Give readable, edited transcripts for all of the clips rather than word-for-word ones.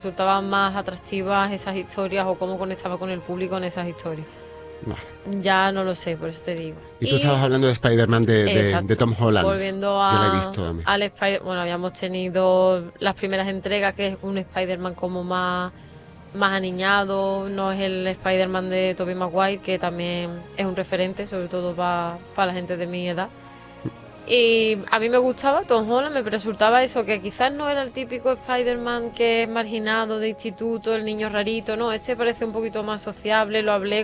resultaban más atractivas esas historias o cómo conectaba con el público en esas historias. Vale. Ya no lo sé, por eso te digo. Y tú estabas hablando de Spider-Man de Exacto. Tom Holland. Volviendo Yo la he visto también. al Spider, bueno, habíamos tenido las primeras entregas, que es un Spider-Man como más aniñado, no es el Spider-Man de Tobey Maguire, que también es un referente, sobre todo para la gente de mi edad. Y a mí me gustaba Tom Holland, me resultaba eso, que quizás no era el típico Spider-Man que es marginado de instituto, el niño rarito, no, este parece un poquito más sociable, lo hablé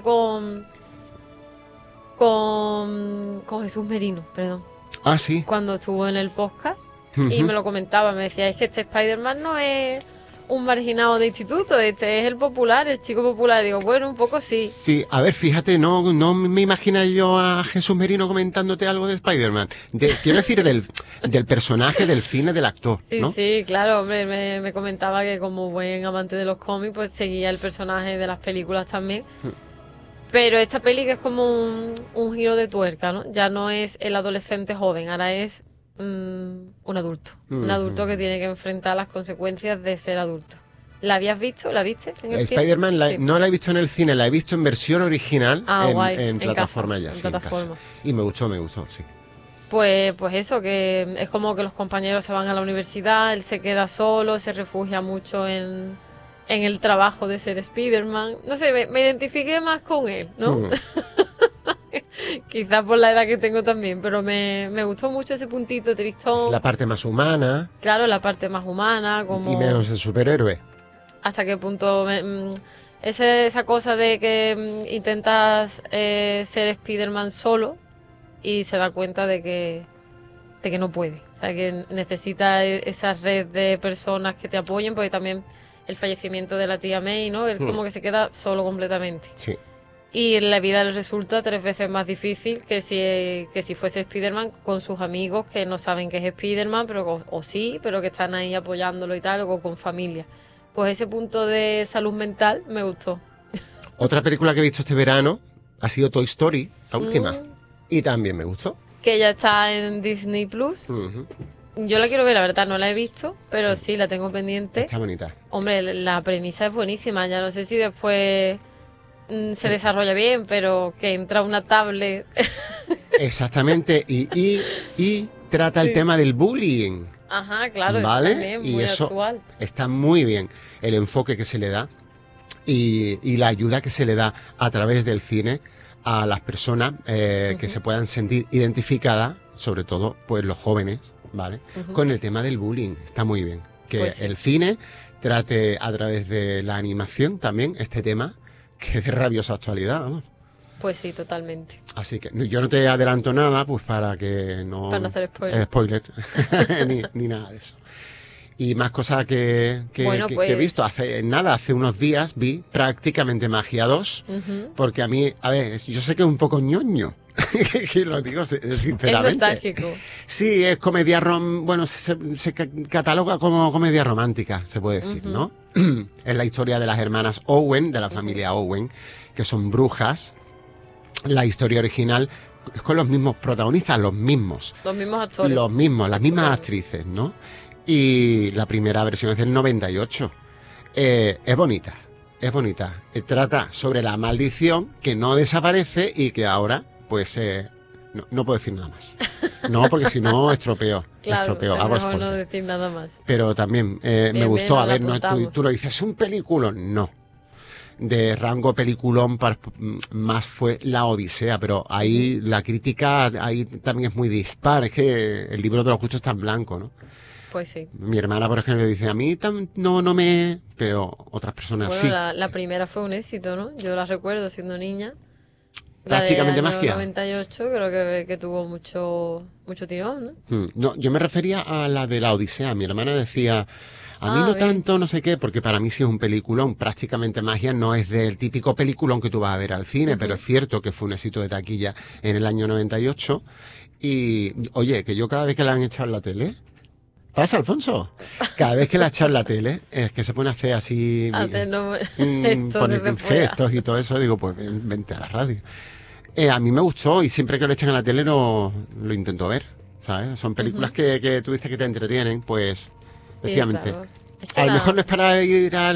con Jesús Merino, perdón, Ah, sí. cuando estuvo en el podcast y Ujú. me lo comentaba, me decía, es que este Spider-Man no es un marginado de instituto, este es el popular, el chico popular. Digo, bueno, un poco sí. Sí, a ver, fíjate, no me imagino yo a Jesús Merino comentándote algo de Spider-Man. Quiero decir, del personaje, del cine, del actor, Sí, ¿no? sí, claro, hombre, me comentaba que como buen amante de los cómics, pues seguía el personaje de las películas también. Pero esta peli que es como un giro de tuerca, ¿no? Ya no es el adolescente joven, ahora es un adulto. Un adulto que Ujú. tiene que enfrentar las consecuencias de ser adulto. ¿La habías visto? ¿La viste en el cine? Spider-Man Sí. no la he visto en el cine, la he visto en versión original Ah, guay, en en casa, plataforma ya, en sí, en casa. plataforma. Y me gustó, sí. Pues eso, que es como que los compañeros se van a la universidad, él se queda solo, se refugia mucho en el trabajo de ser Spider-Man. No sé, me identifiqué más con él, ¿no? Mm. Quizás por la edad que tengo también, pero me gustó mucho ese puntito Es tristón. la parte más humana Claro, la parte más humana, y como menos de superhéroe. hasta qué punto esa cosa de que intentas ser Spider-Man solo y se da cuenta de que no puede. O sea, que necesita esa red de personas que te apoyen, porque también el fallecimiento de la tía May, ¿no? Él Mm. como que se queda solo completamente. Sí. Y en la vida le resulta 3 veces más difícil que si fuese Spider-Man con sus amigos que no saben que es Spider-Man, pero o sí, pero que están ahí apoyándolo y tal, o con familia. Pues ese punto de salud mental me gustó. Otra película que he visto este verano ha sido Toy Story, la última. Mm, Y también me gustó. que ya está en Disney Plus. Ujú. Yo la quiero ver, la verdad, no la he visto, pero sí la tengo pendiente. Está bonita. Hombre, la premisa es buenísima. Ya no sé si después se desarrolla bien, pero que entra una tablet. Exactamente. Y trata el Sí. tema del bullying. Ajá, claro, eso ¿Vale? también, Y muy eso actual. está muy bien. El enfoque que se le da y la ayuda que se le da a través del cine a las personas que Ujú, se puedan sentir identificadas, sobre todo pues los jóvenes, ¿vale? ujú. Con el tema del bullying. Está muy bien. Que Pues sí, el cine trate a través de la animación también este tema, que es de rabiosa actualidad, vamos. pues sí, totalmente. Así que yo no te adelanto nada, pues para que Para no no... hacer spoiler. spoiler, ni nada de eso. Y más cosas Bueno, que he visto. pues. Hace unos días vi prácticamente Magia 2, Ujú. porque a mí, a ver, yo sé que es un poco ñoño, que lo digo Es sinceramente. nostálgico. Sí, es comedia bueno, se cataloga como comedia romántica, se puede decir, Ujú, ¿no? Es la historia de las hermanas Owen, de la ujú. familia Owen, que son brujas. La historia original es con los mismos protagonistas, Los mismos actores, las mismas efectivamente. actrices, ¿no? Y la primera versión es del 98. Es bonita, es bonita. Trata sobre la maldición que no desaparece y que ahora, pues, no puedo decir nada más. No, porque si no, Claro, es hago mejor no spoiler. decir nada más. Pero también me Bien, bien, gustó, a nos la ver, no, apuntamos. tú lo dices, ¿es un peliculón? No, de rango peliculón más fue La Odisea, pero Ujú. ahí la crítica ahí también es muy dispar, es que el libro de los gustos está en blanco, ¿no? Pues sí. Mi hermana, por ejemplo, dice, a mí no me... pero otras personas Bueno, sí. la primera fue un éxito, ¿no? Yo la recuerdo siendo niña. La del Prácticamente año magia. 98 creo que tuvo mucho tirón, ¿no? No, yo me refería a la de La Odisea. Mi hermana decía, a mí Ah, no bien. tanto, no sé qué, porque para mí sí es un peliculón. Prácticamente magia no es del típico peliculón que tú vas a ver al cine, pero Ujú. es cierto que fue un éxito de taquilla en el año 98. Y, oye, que yo cada vez que la han echado en la tele... ¿Pasa, Alfonso? Cada vez que la echan en la tele, es que se pone a hacer así, Hacernos esto poner desde fuera. gestos y todo eso, digo, pues vente a la radio. A mí me gustó y siempre que lo echan en la tele lo intento ver, ¿sabes? Son películas Ujú. que tú dices que te entretienen, pues Sí, efectivamente claro. Es que A lo mejor no es para ir al